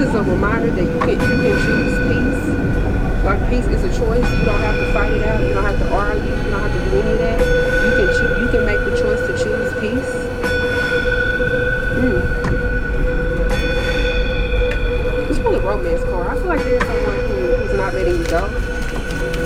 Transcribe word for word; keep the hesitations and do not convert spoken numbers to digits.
is a reminder that you can you can choose peace. Like peace is a choice. You don't have to fight it out. You don't have to argue. You don't have to do any of that. You can choo- you can make the choice to choose peace. Mm. It's really a romance card. I feel like there's someone who, who's not letting you go.